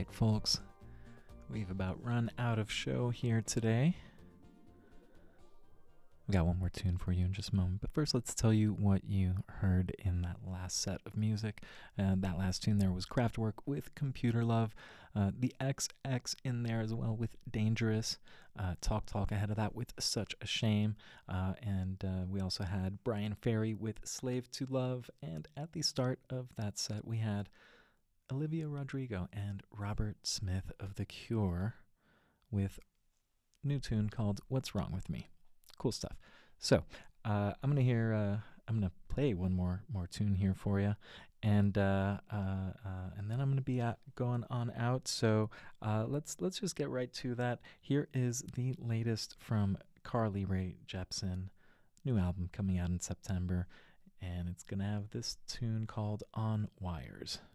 like, folks, we've about run out of show here today. We got one more tune for you in just a moment, but first let's tell you what you heard in that last set of music. That last tune there was Kraftwerk with Computer Love, the XX in there as well with Dangerous, Talk Talk ahead of that with Such a Shame, and we also had Brian Ferry with Slave to Love, and at the start of that set we had Olivia Rodrigo and Robert Smith of The Cure with a new tune called What's Wrong With Me. Cool stuff. So I'm gonna play one more tune here for you, and then I'm gonna be going on out. So let's just get right to that. Here is the latest from Carly Rae Jepsen, new album coming out in September, and it's gonna have this tune called On Wires.